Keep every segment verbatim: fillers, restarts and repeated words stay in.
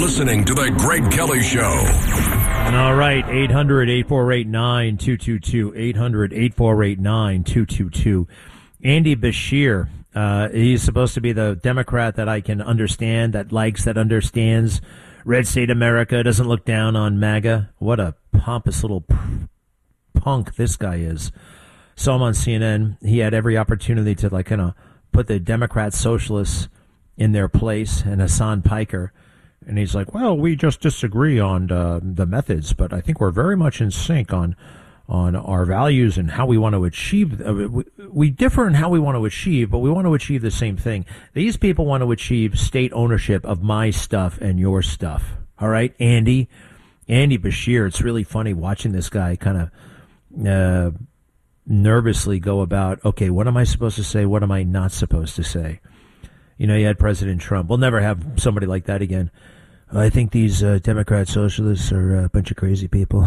listening to The Greg Kelly Show. All right, eight hundred, eight four eight, nine two two two, eight hundred, eight four eight, nine two two two. Andy Beshear, uh, he's supposed to be the Democrat that I can understand, that likes, that understands Red State America, doesn't look down on MAGA. What a pompous little p- punk this guy is. Saw him on C N N. He had every opportunity to, like, kind of put the Democrat socialists in their place, and Hassan Piker. And he's like, well, we just disagree on uh, the methods, but I think we're very much in sync on on our values and how we want to achieve. Uh, we, we differ in how we want to achieve, but we want to achieve the same thing. These people want to achieve state ownership of my stuff and your stuff. All right, Andy, Andy Beshear. It's really funny watching this guy kind of uh, nervously go about, okay, what am I supposed to say? What am I not supposed to say? You know, you had President Trump. We'll never have somebody like that again. I think these uh, Democrat socialists are a bunch of crazy people.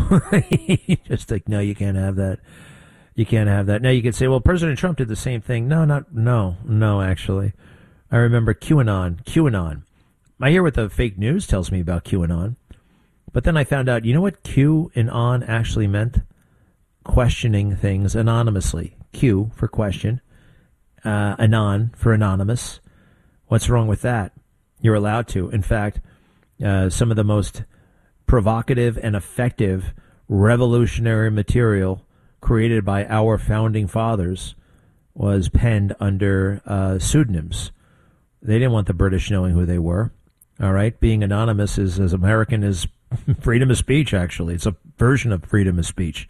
Just like, no, you can't have that. You can't have that. Now you could say, well, President Trump did the same thing. No, not, no, no, actually. I remember QAnon, QAnon. I hear what the fake news tells me about QAnon. But then I found out, you know what Q and on actually meant? Questioning things anonymously. Q for question. Uh, anon for anonymous. What's wrong with that? You're allowed to. In fact, uh, some of the most provocative and effective revolutionary material created by our founding fathers was penned under uh, pseudonyms. They didn't want the British knowing who they were. All right? Being anonymous is as American as freedom of speech, actually. It's a version of freedom of speech.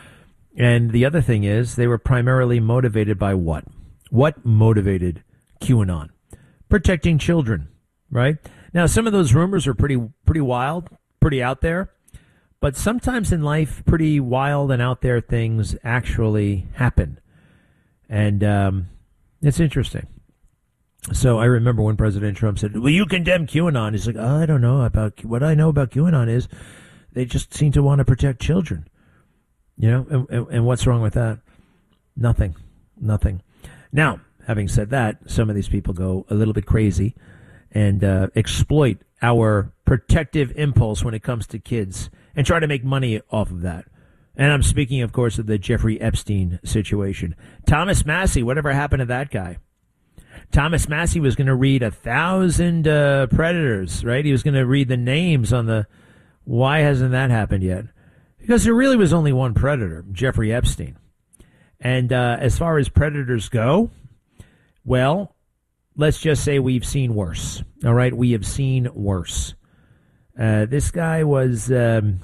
And the other thing is they were primarily motivated by what? What motivated QAnon? Protecting children, right? Now, some of those rumors are pretty pretty wild, pretty out there. But sometimes in life, pretty wild and out there things actually happen. And um, it's interesting. So I remember when President Trump said, will you condemn QAnon? He's like, oh, I don't know about, what I know about QAnon is they just seem to want to protect children. You know, and, and, and what's wrong with that? Nothing, nothing. Now, having said that, some of these people go a little bit crazy and uh, exploit our protective impulse when it comes to kids and try to make money off of that. And I'm speaking, of course, of the Jeffrey Epstein situation. Thomas Massie, whatever happened to that guy? Thomas Massie was going to read a thousand uh, predators, right? He was going to read the names on the... Why hasn't that happened yet? Because there really was only one predator, Jeffrey Epstein. And uh, as far as predators go, well, let's just say we've seen worse. All right, we have seen worse. Uh, this guy was, um,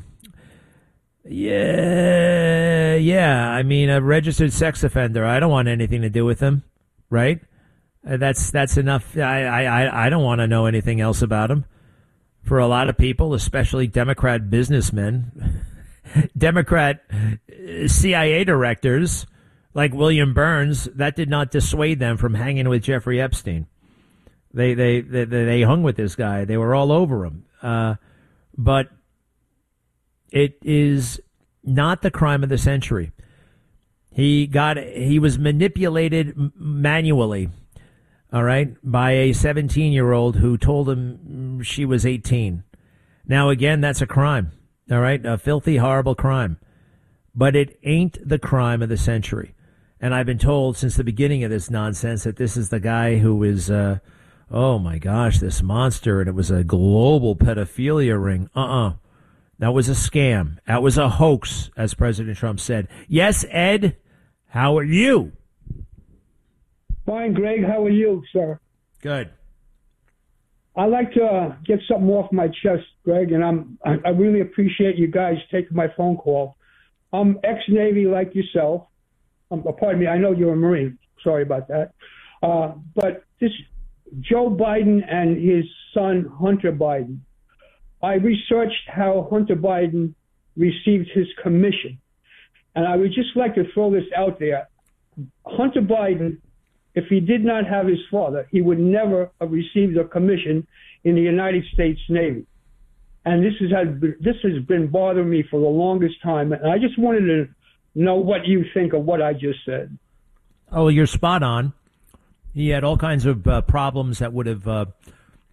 yeah, yeah. I mean, a registered sex offender. I don't want anything to do with him, right? Uh, that's that's enough. I I I don't want to know anything else about him. For a lot of people, especially Democrat businessmen, Democrat C I A directors like William Burns, that did not dissuade them from hanging with Jeffrey Epstein. They they they, they hung with this guy. They were all over him. Uh, but it is not the crime of the century. He got he was manipulated manually, all right, by a seventeen-year-old who told him she was eighteen. Now, again, that's a crime, all right, a filthy, horrible crime. But it ain't the crime of the century. And I've been told since the beginning of this nonsense that this is the guy who is, uh, oh, my gosh, this monster, and it was a global pedophilia ring. Uh-uh. That was a scam. That was a hoax, as President Trump said. Yes, Ed, how are you? Fine, Greg. How are you, sir? Good. I'd like to uh, get something off my chest, Greg, and I'm, I, I really appreciate you guys taking my phone call. I'm ex-Navy like yourself. Um, pardon me, I know you're a Marine. Sorry about that. Uh, but this Joe Biden and his son, Hunter Biden, I researched how Hunter Biden received his commission. And I would just like to throw this out there. Hunter Biden, if he did not have his father, he would never have received a commission in the United States Navy. And this has been, this has been bothering me for the longest time. And I just wanted to know what you think of what I just said. Oh, you're spot on. He had all kinds of uh, problems that would have uh,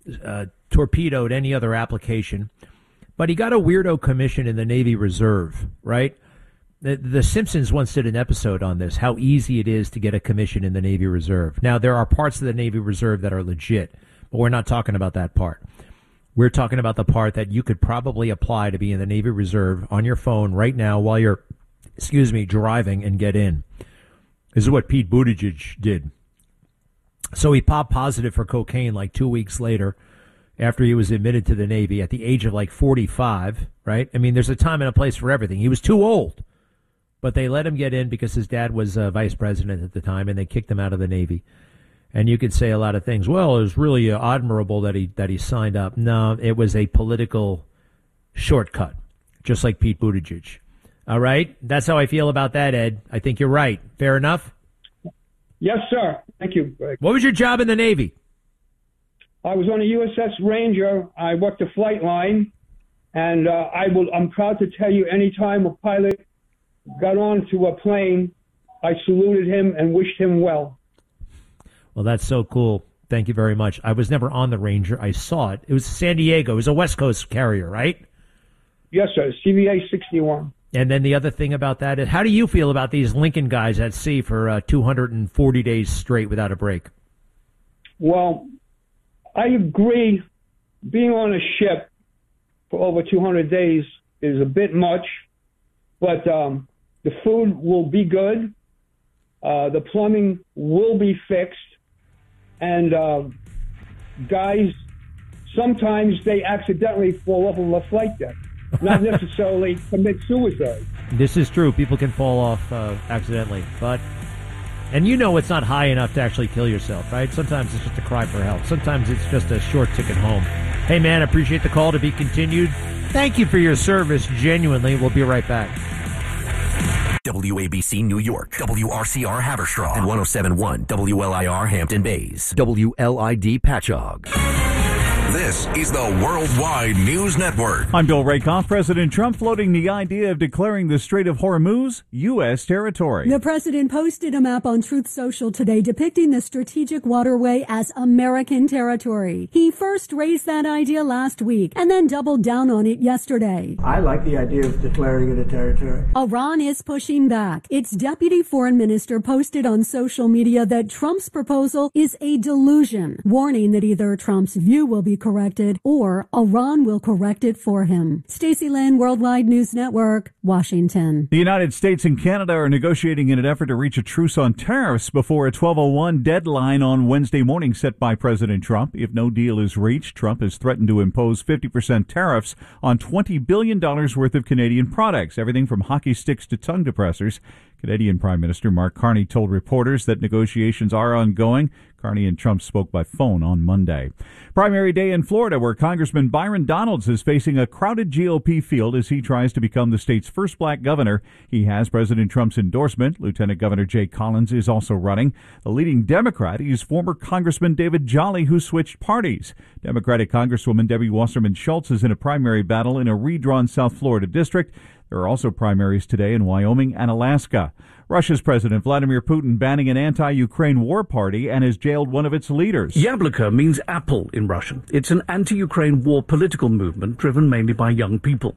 uh, torpedoed any other application. But he got a weirdo commission in the Navy Reserve, right? The, the Simpsons once did an episode on this, how easy it is to get a commission in the Navy Reserve. Now, there are parts of the Navy Reserve that are legit, but we're not talking about that part. We're talking about the part that you could probably apply to be in the Navy Reserve on your phone right now while you're, excuse me, driving and get in. This is what Pete Buttigieg did. So he popped positive for cocaine like two weeks later after he was admitted to the Navy at the age of like forty-five, right? I mean, there's a time and a place for everything. He was too old, but they let him get in because his dad was uh, vice president at the time, and they kicked him out of the Navy. And you could say a lot of things. Well, it was really uh, admirable that he that he signed up. No, it was a political shortcut, just like Pete Buttigieg. All right? That's how I feel about that, Ed. I think you're right. Fair enough? Yes, sir. Thank you, Greg. What was your job in the Navy? I was on a U S S Ranger. I worked the flight line, and uh, I will. I'm proud to tell you, anytime a pilot got onto a plane, I saluted him and wished him well. Well, that's so cool. Thank you very much. I was never on the Ranger. I saw it. It was San Diego. It was a West Coast carrier, right? Yes, sir. C V A sixty-one. And then the other thing about that is, how do you feel about these Lincoln guys at sea for uh, two hundred forty days straight without a break? Well, I agree. Being on a ship for over two hundred days is a bit much, but um, the food will be good. Uh, the plumbing will be fixed. And uh, guys, sometimes they accidentally fall off of a flight deck, not necessarily commit suicide. This is true. People can fall off uh, accidentally, but and you know it's not high enough to actually kill yourself, right? Sometimes it's just a cry for help. Sometimes it's just a short ticket home. Hey, man, appreciate the call. To be continued. Thank you for your service. Genuinely, we'll be right back. W A B C New York, W R C R Haverstraw, and one oh seven point one W L I R Hampton Bays, W L I D Patchogue. This is the Worldwide News Network. I'm Bill Rakoff. President Trump floating the idea of declaring the Strait of Hormuz U S territory. The president posted a map on Truth Social today depicting the strategic waterway as American territory. He first raised that idea last week and then doubled down on it yesterday. I like the idea of declaring it a territory. Iran is pushing back. Its deputy foreign minister posted on social media that Trump's proposal is a delusion, warning that either Trump's view will be corrected or Iran will correct it for him. Stacey Lynn, Worldwide News Network, Washington. The United States and Canada are negotiating in an effort to reach a truce on tariffs before a twelve oh one deadline on Wednesday morning set by President Trump. If no deal is reached, Trump has threatened to impose fifty percent tariffs on twenty billion dollars worth of Canadian products, everything from hockey sticks to tongue depressors. Canadian Prime Minister Mark Carney told reporters that negotiations are ongoing. Carney and Trump spoke by phone on Monday. Primary day in Florida, where Congressman Byron Donalds is facing a crowded G O P field as he tries to become the state's first black governor. He has President Trump's endorsement. Lieutenant Governor Jay Collins is also running. The leading Democrat is former Congressman David Jolly, who switched parties. Democratic Congresswoman Debbie Wasserman Schultz is in a primary battle in a redrawn South Florida district. There are also primaries today in Wyoming and Alaska. Russia's President Vladimir Putin banning an anti-Ukraine war party and has jailed one of its leaders. Yabloko means apple in Russian. It's an anti-Ukraine war political movement driven mainly by young people.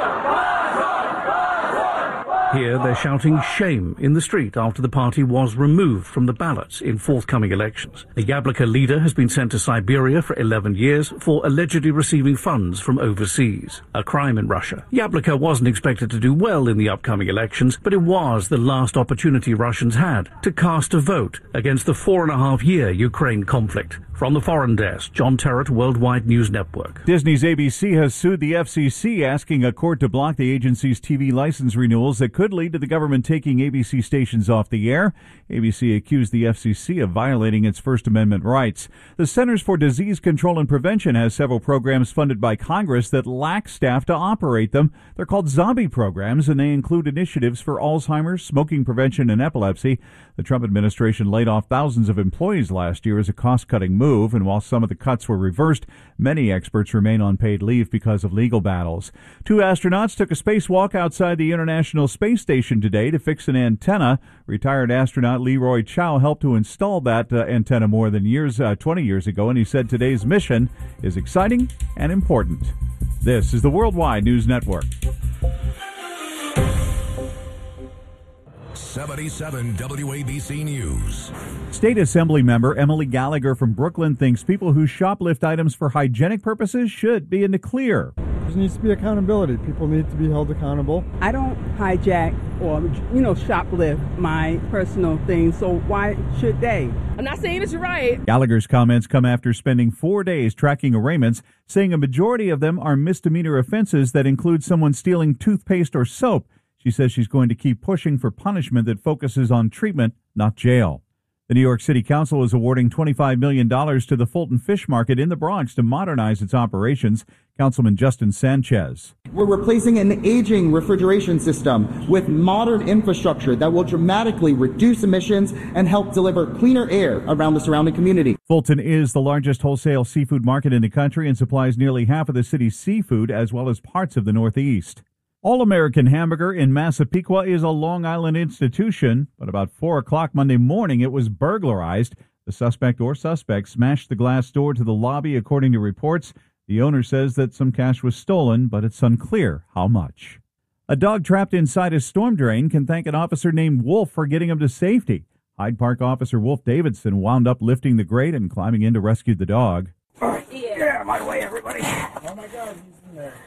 Here they're shouting shame in the street after the party was removed from the ballots in forthcoming elections. The Yabloko leader has been sent to Siberia for eleven years for allegedly receiving funds from overseas, a crime in Russia. Yabloko wasn't expected to do well in the upcoming elections, but it was the last opportunity Russians had to cast a vote against the four and a half year Ukraine conflict. From the Foreign Desk, John Terrett, Worldwide News Network. Disney's A B C has sued the F C C, asking a court to block the agency's T V license renewals that could lead to the government taking A B C stations off the air. A B C accused the F C C of violating its First Amendment rights. The Centers for Disease Control and Prevention has several programs funded by Congress that lack staff to operate them. They're called zombie programs, and they include initiatives for Alzheimer's, smoking prevention, and epilepsy. The Trump administration laid off thousands of employees last year as a cost-cutting move, and while some of the cuts were reversed, many experts remain on paid leave because of legal battles. Two astronauts took a spacewalk outside the International Space space station today to fix an antenna. Retired astronaut Leroy Chow helped to install that uh, antenna more than years, uh, twenty years ago, and he said today's mission is exciting and important. This is the Worldwide News Network. seventy-seven W A B C News. State Assembly member Emily Gallagher from Brooklyn thinks people who shoplift items for hygienic purposes should be in the clear. There needs to be accountability. People need to be held accountable. I don't hijack or, you know, shoplift my personal things, so why should they? I'm not saying it's right. Gallagher's comments come after spending four days tracking arraignments, saying a majority of them are misdemeanor offenses that include someone stealing toothpaste or soap. She says she's going to keep pushing for punishment that focuses on treatment, not jail. The New York City Council is awarding twenty-five million dollars to the Fulton Fish Market in the Bronx to modernize its operations. Councilman Justin Sanchez. We're replacing an aging refrigeration system with modern infrastructure that will dramatically reduce emissions and help deliver cleaner air around the surrounding community. Fulton is the largest wholesale seafood market in the country and supplies nearly half of the city's seafood as well as parts of the Northeast. All-American Hamburger in Massapequa is a Long Island institution, but about four o'clock Monday morning it was burglarized. The suspect or suspects smashed the glass door to the lobby, according to reports. The owner says that some cash was stolen, but it's unclear how much. A dog trapped inside a storm drain can thank an officer named Wolf for getting him to safety. Hyde Park officer Wolf Davidson wound up lifting the grate and climbing in to rescue the dog. All right, get out of my way, everybody. Oh, my God, he's in there.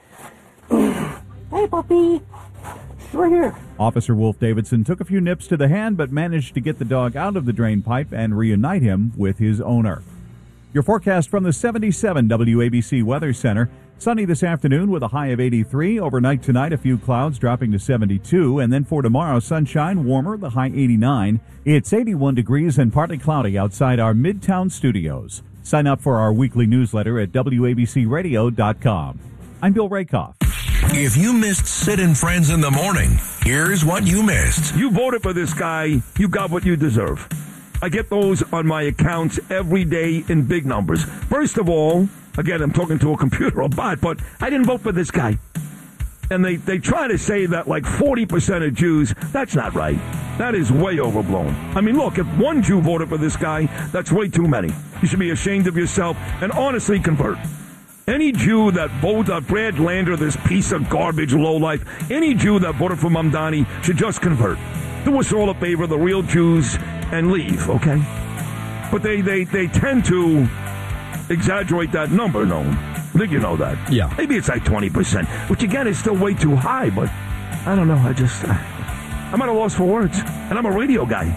Hey, puppy. Right here. Officer Wolf Davidson took a few nips to the hand, but managed to get the dog out of the drain pipe and reunite him with his owner. Your forecast from the seventy-seven W A B C Weather Center. Sunny this afternoon with a high of eighty-three. Overnight tonight, a few clouds dropping to seventy-two. And then for tomorrow, sunshine, warmer, the high eighty-nine. It's eighty-one degrees and partly cloudy outside our Midtown studios. Sign up for our weekly newsletter at W A B C radio dot com. I'm Bill Rakoff. If you missed Sid and Friends in the morning, here's what you missed. You voted for this guy, you got what you deserve. I get those on my accounts every day in big numbers. First of all, again, I'm talking to a computer or bot, but I didn't vote for this guy. And they, they try to say that like forty percent of Jews, that's not right. That is way overblown. I mean, look, if one Jew voted for this guy, that's way too many. You should be ashamed of yourself and honestly convert. Any Jew that voted for Brad Lander, this piece of garbage lowlife, any Jew that voted for Mamdani should just convert. Do us all a favor, the real Jews, and leave, okay? But they, they, they tend to exaggerate that number, no? I think you know that. Yeah. Maybe it's like twenty percent, which again is still way too high, but I don't know. I just, uh, I'm at a loss for words. And I'm a radio guy.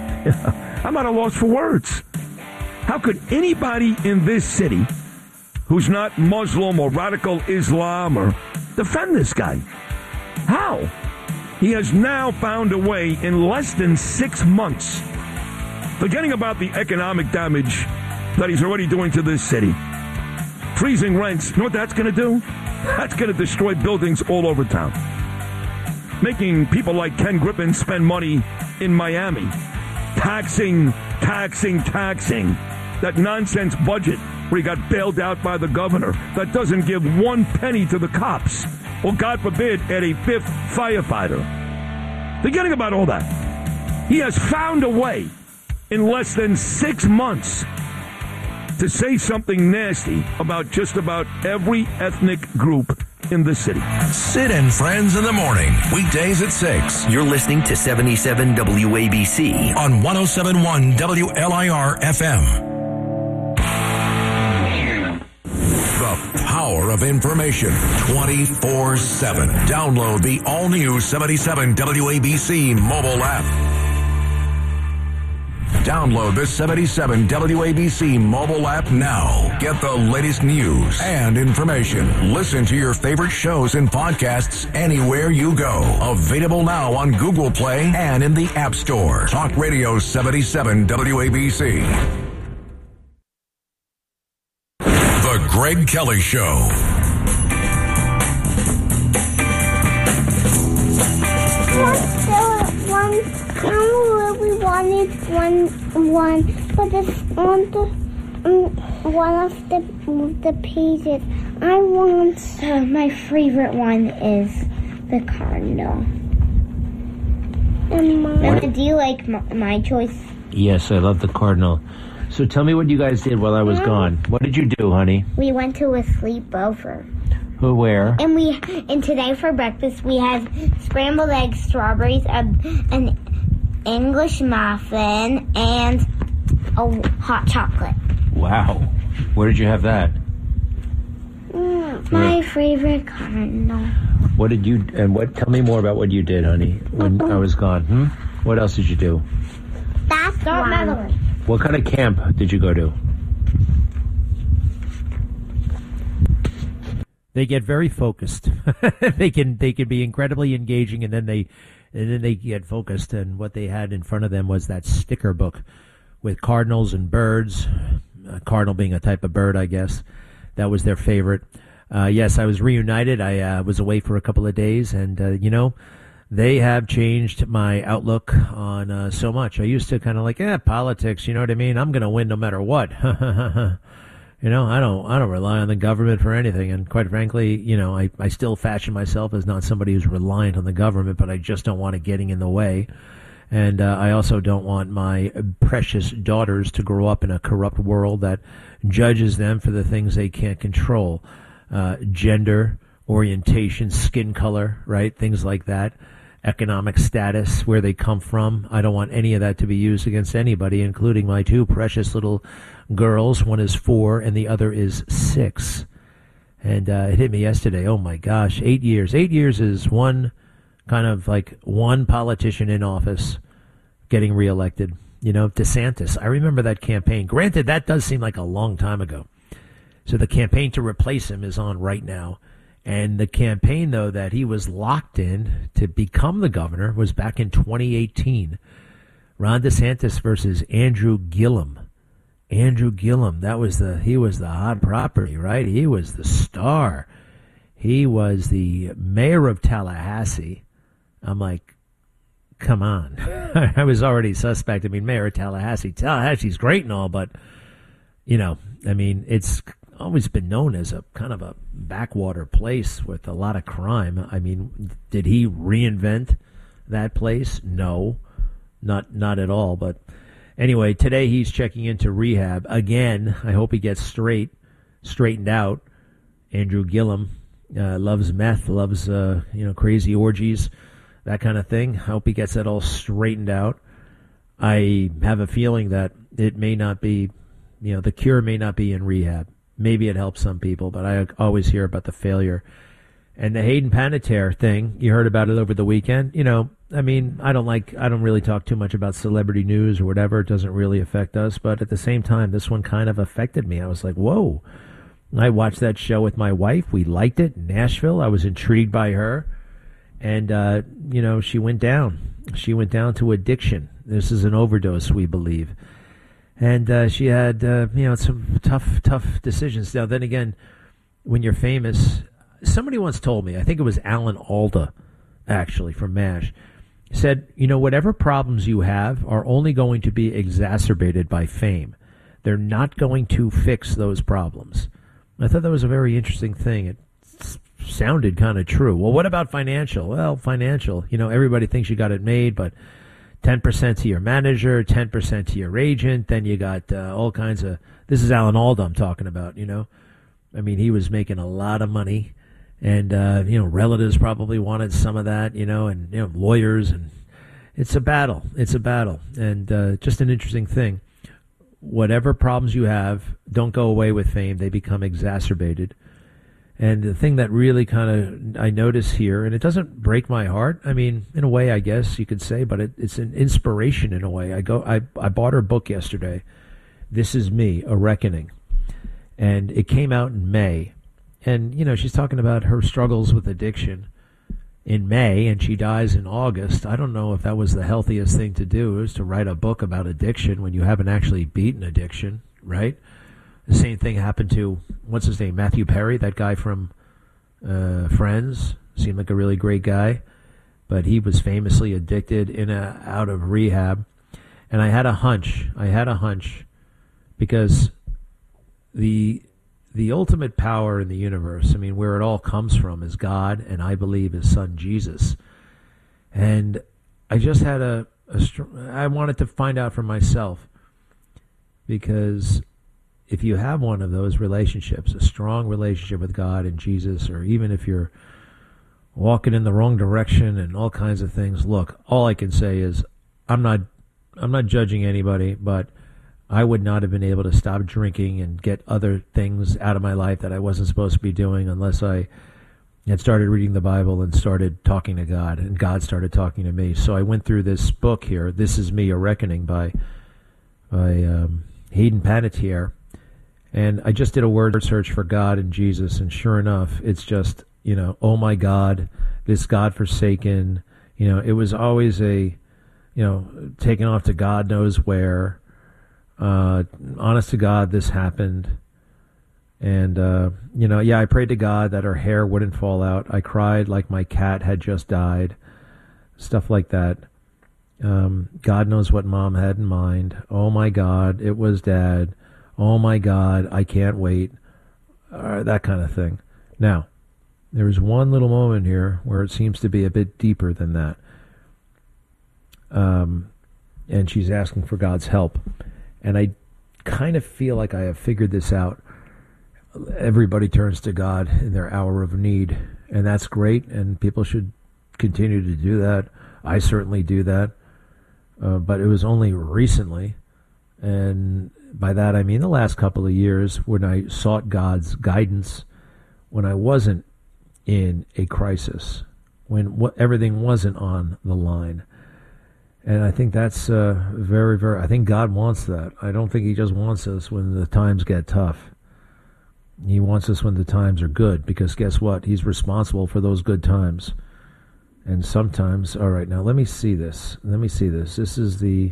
I'm at a loss for words. How could anybody in this city who's not Muslim or radical Islam or defend this guy? How? He has now found a way in less than six months, forgetting about the economic damage that he's already doing to this city. Freezing rents, you know what that's going to do? That's going to destroy buildings all over town. Making people like Ken Griffin spend money in Miami. Taxing, taxing, taxing. That nonsense budget where he got bailed out by the governor that doesn't give one penny to the cops. Or, God forbid, add a fifth firefighter. Forgetting about all that. He has found a way in less than six months to say something nasty about just about every ethnic group in the city. Sid and Friends in the morning, weekdays at six. You're listening to seventy-seven W A B C on one oh seven point one W L I R F M. The power of information twenty-four seven. Download the all-new seventy-seven W A B C mobile app. Download the seventy-seven W A B C mobile app now. Get the latest news and information. Listen to your favorite shows and podcasts anywhere you go. Available now on Google Play and in the App Store. Talk Radio seventy-seven W A B C. The Greg Kelly Show. One, we wanted one, one, but it's on the um, one of the the pages. I want. Uh, my favorite one is the cardinal. And Mama, do you like my, my choice? Yes, I love the Cardinal. So tell me what you guys did while I was gone. What did you do, honey? We went to a sleepover. Who, where? And we and today for breakfast we had scrambled eggs, strawberries, a, an English muffin, and a hot chocolate. Wow. Where did you have that? Mm, my Where? favorite Cardinal. What did you, and what, tell me more about what you did, honey, when I was gone. Hmm? What else did you do? That's Start meddling. What kind of camp did you go to? They get very focused. they can they can be incredibly engaging, and then they and then they get focused. And what they had in front of them was that sticker book with cardinals and birds. A cardinal being a type of bird, I guess. That was their favorite. Uh, yes, I was reunited. I uh, was away for a couple of days, and uh, you know, they have changed my outlook on uh, so much. I used to kind of like, yeah, politics. You know what I mean? I'm going to win no matter what. You know, I don't, I don't rely on the government for anything. And quite frankly, you know, I, I still fashion myself as not somebody who's reliant on the government, but I just don't want it getting in the way. And uh, I also don't want my precious daughters to grow up in a corrupt world that judges them for the things they can't control. Uh, gender, orientation, skin color, right? Things like that. Economic status, where they come from. I don't want any of that to be used against anybody, including my two precious little girls. One is four and the other is six. And uh, it hit me yesterday. Oh my gosh, eight years. Eight years is one kind of like one politician in office getting reelected. You know, DeSantis. I remember that campaign. Granted, that does seem like a long time ago. So the campaign to replace him is on right now. And the campaign, though, that he was locked in to become the governor was back in twenty eighteen. Ron DeSantis versus Andrew Gillum. Andrew Gillum, that was the he was the hot property, right? He was the star. He was the mayor of Tallahassee. I'm like, come on. I was already suspect. I mean, mayor of Tallahassee. Tallahassee's great and all, but, you know, I mean, it's always been known as a kind of a backwater place with a lot of crime. I mean, did he reinvent that place? No, not not at all. But anyway, today he's checking into rehab again. I hope he gets straight, straightened out. Andrew Gillum uh, loves meth, loves uh, you know crazy orgies, that kind of thing. I hope he gets that all straightened out. I have a feeling that it may not be, you know, the cure may not be in rehab. Maybe it helps some people, but I always hear about the failure. And the Hayden Panettiere thing, you heard about it over the weekend. You know, I mean, I don't like, I don't really talk too much about celebrity news or whatever. It doesn't really affect us. But at the same time, this one kind of affected me. I was like, whoa. I watched that show with my wife. We liked it. Nashville. I was intrigued by her. And, uh, you know, she went down. She went down to addiction. This is an overdose, we believe. And uh, she had, uh, you know, some tough, tough decisions. Now, then again, when you're famous, somebody once told me, I think it was Alan Alda, actually, from MASH, said, you know, whatever problems you have are only going to be exacerbated by fame. They're not going to fix those problems. I thought that was a very interesting thing. It s- sounded kind of true. Well, what about financial? Well, financial, you know, everybody thinks you got it made, but ten percent to your manager, ten percent to your agent. Then you got uh, all kinds of, this is Alan Alda I'm talking about, you know. I mean, he was making a lot of money, and, uh, you know, relatives probably wanted some of that, you know, and, you know, lawyers. And it's a battle. It's a battle. And uh, just an interesting thing. Whatever problems you have don't go away with fame. They become exacerbated. And the thing that really kind of I notice here, and it doesn't break my heart. I mean, in a way, I guess you could say, but it, it's an inspiration in a way. I go, I, I bought her book yesterday. This Is Me, A Reckoning, and it came out in May. And you know, she's talking about her struggles with addiction in May, and she dies in August. I don't know if that was the healthiest thing to do, is to write a book about addiction when you haven't actually beaten addiction, right? The same thing happened to, what's his name, Matthew Perry, that guy from uh, Friends. Seemed like a really great guy, but he was famously addicted in a out of rehab. And I had a hunch. I had a hunch because the the ultimate power in the universe, I mean, where it all comes from is God, and I believe His Son Jesus. And I just had a, a str- I wanted to find out for myself, because if you have one of those relationships, a strong relationship with God and Jesus, or even if you're walking in the wrong direction and all kinds of things, look, all I can say is I'm not I'm not judging anybody, but I would not have been able to stop drinking and get other things out of my life that I wasn't supposed to be doing unless I had started reading the Bible and started talking to God, and God started talking to me. So I went through this book here, This Is Me, A Reckoning, by by um, Hayden Panettiere, and I just did a word search for God and Jesus, and sure enough, it's just, you know, oh my God, this God-forsaken, you know, it was always a, you know, taken off to God knows where. Uh, honest to God, this happened. And, uh, you know, yeah, I prayed to God that her hair wouldn't fall out. I cried like my cat had just died. Stuff like that. Um, God knows what Mom had in mind. Oh, my God, it was Dad. Oh, my God, I can't wait. Uh, that kind of thing. Now, there's one little moment here where it seems to be a bit deeper than that. Um, and she's asking for God's help. And I kind of feel like I have figured this out. Everybody turns to God in their hour of need, and that's great, and people should continue to do that. I certainly do that. Uh, but it was only recently, and by that I mean the last couple of years, when I sought God's guidance when I wasn't in a crisis, when what, everything wasn't on the line. And I think that's uh, very, very, I think God wants that. I don't think he just wants us when the times get tough. He wants us when the times are good, because guess what? He's responsible for those good times. And sometimes, all right, now let me see this. Let me see this. This is the,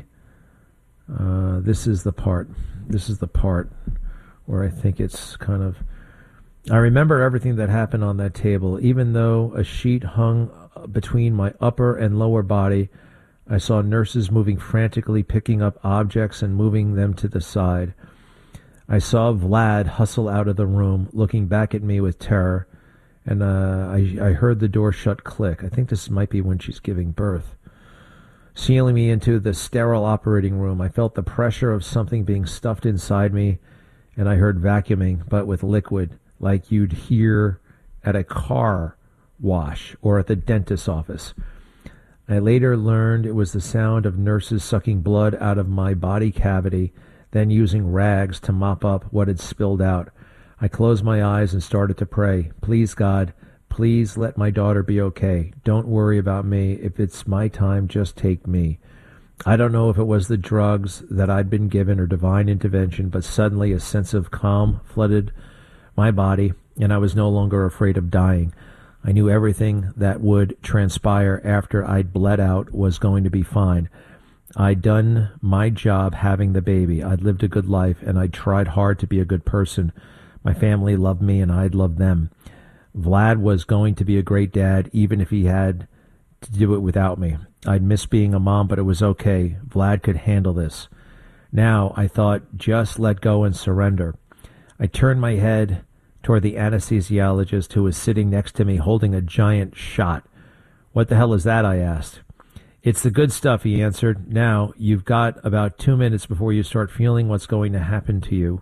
uh, this is the part. This is the part where I think it's kind of, I remember everything that happened on that table. Even though a sheet hung between my upper and lower body, I saw nurses moving frantically, picking up objects and moving them to the side. I saw Vlad hustle out of the room, looking back at me with terror, and uh, I, I heard the door shut click. I think this might be when she's giving birth. Sealing me into the sterile operating room, I felt the pressure of something being stuffed inside me, and I heard vacuuming, but with liquid, like you'd hear at a car wash or at the dentist's office. I later learned it was the sound of nurses sucking blood out of my body cavity, then using rags to mop up what had spilled out. I closed my eyes and started to pray. Please, God, please let my daughter be okay. Don't worry about me. If it's my time, just take me. I don't know if it was the drugs that I'd been given or divine intervention, but suddenly a sense of calm flooded my body, and I was no longer afraid of dying. I knew everything that would transpire after I'd bled out was going to be fine. I'd done my job having the baby. I'd lived a good life, and I'd tried hard to be a good person. My family loved me, and I'd loved them. Vlad was going to be a great dad, even if he had to do it without me. I'd missed being a mom, but it was okay. Vlad could handle this. Now, I thought, just let go and surrender. I turned my head toward the anesthesiologist, who was sitting next to me holding a giant shot. What the hell is that? I asked. It's the good stuff, he answered. Now, you've got about two minutes before you start feeling what's going to happen to you.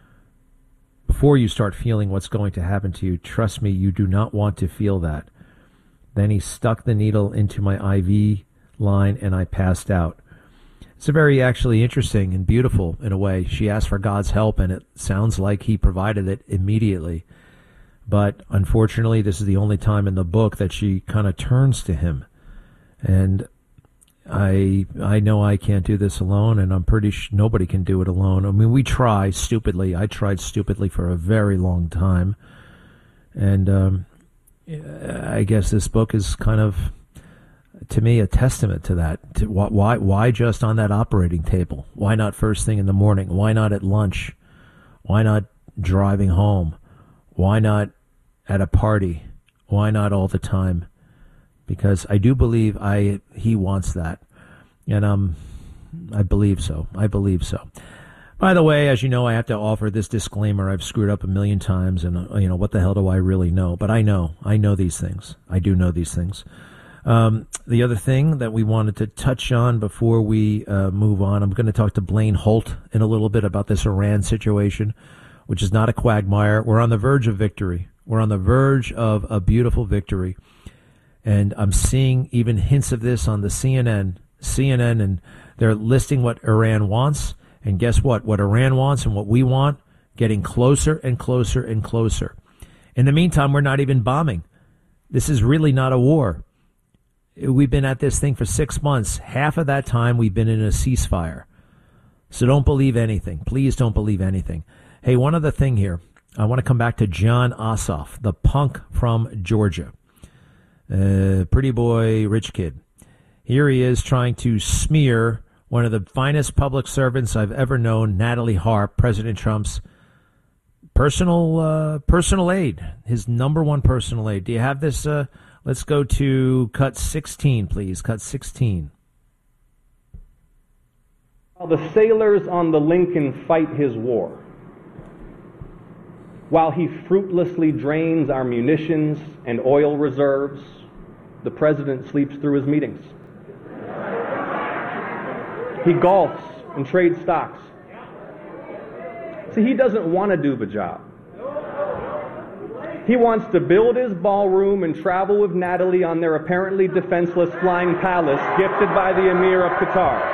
Before you start feeling what's going to happen to you, trust me, you do not want to feel that. Then he stuck the needle into my I V line, and I passed out. It's a very actually interesting and beautiful in a way. She asked for God's help, and it sounds like he provided it immediately. But unfortunately, this is the only time in the book that she kind of turns to him. And I I know I can't do this alone, and I'm pretty sure nobody can do it alone. I mean, we try stupidly. I tried stupidly for a very long time. And um, I guess this book is kind of, to me, a testament to that. To why, why just on that operating table? Why not first thing in the morning? Why not at lunch? Why not driving home? Why not at a party? Why not all the time? Because I do believe I he wants that, and um, I believe so. I believe so. By the way, as you know, I have to offer this disclaimer. I've screwed up a million times, and uh, you know, what the hell do I really know? But I know. I know these things. I do know these things. Um, the other thing that we wanted to touch on before we uh, move on, I'm going to talk to Blaine Holt in a little bit about this Iran situation, which is not a quagmire. We're on the verge of victory. We're on the verge of a beautiful victory. And I'm seeing even hints of this on the C N N, C N N, and they're listing what Iran wants. And guess what? What Iran wants and what we want, getting closer and closer and closer. In the meantime, we're not even bombing. This is really not a war. We've been at this thing for six months. Half of that time, we've been in a ceasefire. So don't believe anything. Please don't believe anything. Hey, one other thing here. I want to come back to Jon Ossoff, the punk from Georgia. Uh, pretty boy, rich kid. Here he is trying to smear one of the finest public servants I've ever known, Natalie Harp, President Trump's personal uh, personal aide, his number one personal aide. Do you have this? Uh, let's go to cut sixteen, please. Cut sixteen. While the sailors on the Lincoln fight his war, while he fruitlessly drains our munitions and oil reserves, the president sleeps through his meetings. He golfs and trades stocks. See, he doesn't want to do the job. He wants to build his ballroom and travel with Natalie on their apparently defenseless flying palace gifted by the Emir of Qatar.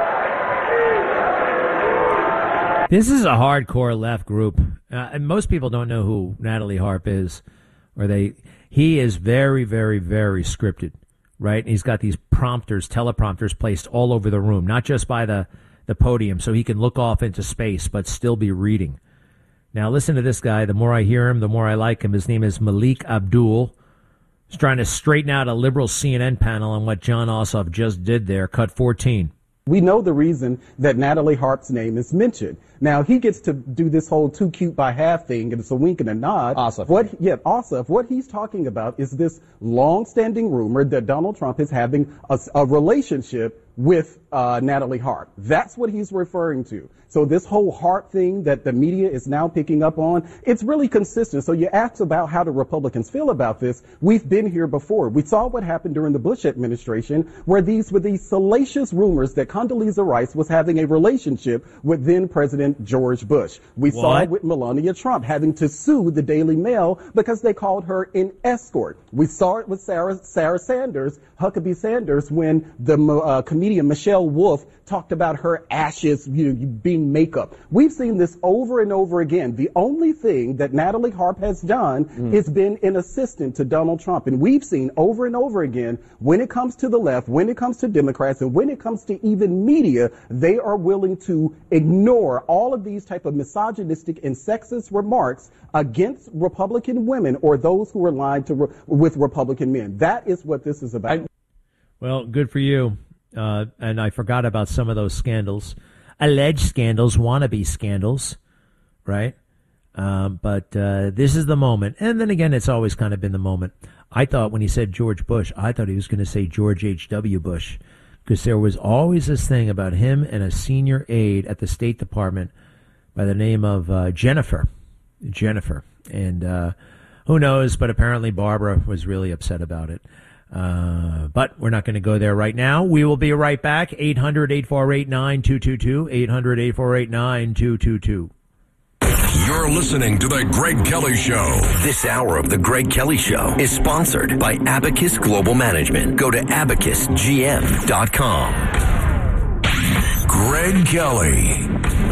This is a hardcore left group. Uh, and most people don't know who Natalie Harp is. Or they, he is very, very, very scripted, right? He's got these prompters, teleprompters placed all over the room, not just by the, the podium, so he can look off into space but still be reading. Now, listen to this guy. The more I hear him, the more I like him. His name is Malik Abdul. He's trying to straighten out a liberal C N N panel on what Jon Ossoff just did there. Cut fourteen. We know the reason that Natalie Harp's name is mentioned. Now, he gets to do this whole too cute by half thing, and it's a wink and a nod. Ossoff. What, yeah, Ossoff. What he's talking about is this long-standing rumor that Donald Trump is having a, a relationship with uh, Natalie Harp. That's what he's referring to. So this whole Harp thing that the media is now picking up on, it's really consistent. So you asked about how the Republicans feel about this. We've been here before. We saw what happened during the Bush administration, where these were these salacious rumors that Condoleezza Rice was having a relationship with then President George Bush. We What? saw it with Melania Trump having to sue the Daily Mail because they called her an escort. We saw it with Sarah, Sarah Sanders, Huckabee Sanders, when the uh, comedian Michelle Wolf talked about her ashes, you know, being makeup. We've seen this over and over again. The only thing that Natalie Harp has done mm. is been an assistant to Donald Trump. And we've seen over and over again, when it comes to the left, when it comes to Democrats, and when it comes to even media, they are willing to ignore all of these type of misogynistic and sexist remarks against Republican women or those who are aligned to re- with Republican men. That is what this is about. Well, good for you. Uh, and I forgot about some of those scandals, alleged scandals, wannabe scandals, right? Um, but uh, this is the moment. And then again, it's always kind of been the moment. I thought when he said George Bush, I thought he was going to say George H W. Bush, because there was always this thing about him and a senior aide at the State Department by the name of uh, Jennifer. Jennifer. And uh, who knows, but apparently Barbara was really upset about it. Uh, but we're not going to go there right now. We will be right back. eight hundred, eight four eight, nine two two two. eight hundred, eight four eight, nine two two two. You're listening to The Greg Kelly Show. This hour of The Greg Kelly Show is sponsored by Abacus Global Management. Go to abacus g m dot com. Greg Kelly.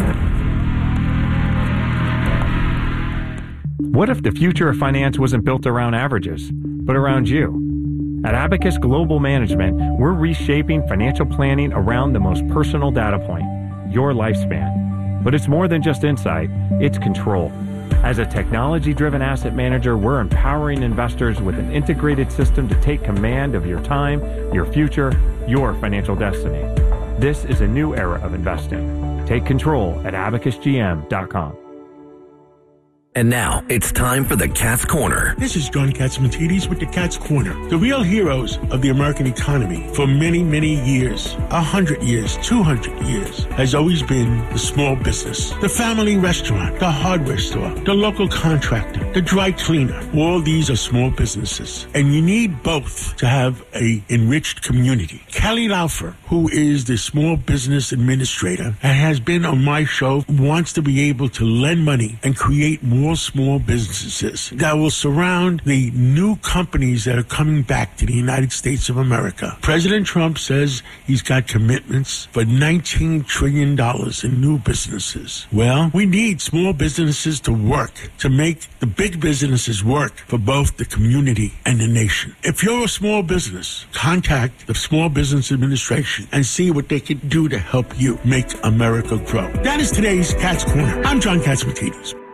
What if the future of finance wasn't built around averages, but around you? At Abacus Global Management, we're reshaping financial planning around the most personal data point, your lifespan. But it's more than just insight, it's control. As a technology-driven asset manager, we're empowering investors with an integrated system to take command of your time, your future, your financial destiny. This is a new era of investing. Take control at abacus g m dot com. And now, it's time for the Cat's Corner. This is John Catsimatidis with the Cat's Corner. The real heroes of the American economy for many, many years, a hundred years, two hundred years, has always been the small business. The family restaurant, the hardware store, the local contractor, the dry cleaner. All these are small businesses. And you need both to have a enriched community. Kelly Laufer, who is the small business administrator and has been on my show, wants to be able to lend money and create more small businesses that will surround the new companies that are coming back to the United States of America. President Trump says he's got commitments for nineteen trillion dollars in new businesses. Well, we need small businesses to work, to make the big businesses work for both the community and the nation. If you're a small business, contact the Small Business Administration and see what they can do to help you make America grow. That is today's Cat's Corner. I'm John Catsimatidis.